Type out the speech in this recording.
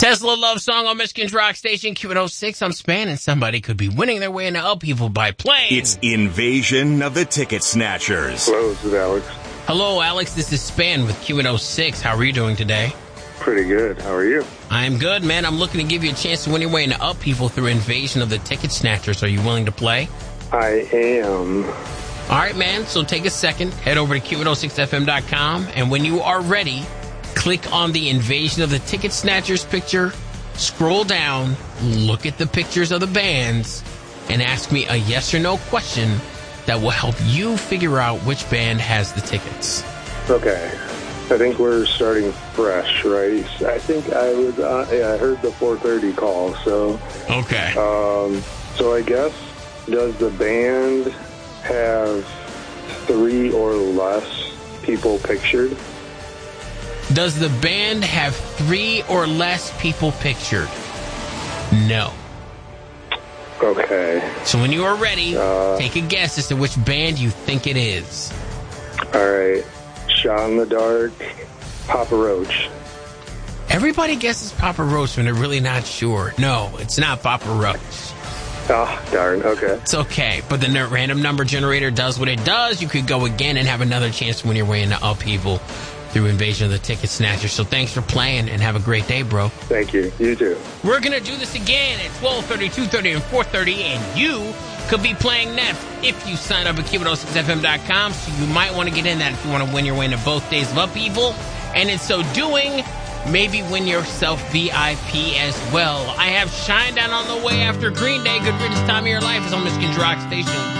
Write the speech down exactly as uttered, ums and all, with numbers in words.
Tesla love song on Michigan's Rock Station, Q one oh six. I'm Span, and somebody could be winning their way into upheaval by playing. It's Invasion of the Ticket Snatchers. Hello, this is Alex. Hello, Alex. This is Span with Q one oh six. How are you doing today? Pretty good. How are you? I'm good, man. I'm looking to give you a chance to win your way into upheaval through Invasion of the Ticket Snatchers. Are you willing to play? I am. All right, man. So take a second. Head over to Q one oh six F M dot com, and when you are ready, click on the Invasion of the Ticket Snatchers picture, scroll down, look at the pictures of the bands, and ask me a yes or no question that will help you figure out which band has the tickets. Okay. I think we're starting fresh, right? I think I was, uh, yeah, I heard the four thirty call, so. Okay. Um, so I guess, does the band have three or less people pictured? Does the band have three or less people pictured? No. Okay. So when you are ready, Uh, take a guess as to which band you think it is. All right. Shot in the dark, Papa Roach. Everybody guesses Papa Roach when they're really not sure. No, it's not Papa Roach. Ah, darn. Okay. It's okay, but the n- random number generator does what it does. You could go again and have another chance to win your way into upheaval through Invasion of the Ticket Snatcher. So thanks for playing, and have a great day, bro. Thank you. You too. We're going to do this again at twelve thirty, two thirty, and four thirty, and you could be playing next if you sign up at Q one oh six F M dot com. So you might want to get in that if you want to win your way into both days of upheaval. And in so doing, maybe win yourself V I P as well. I have Shinedown on the way after Green Day. Good riddance time of your life is on Michigan's Rock Station.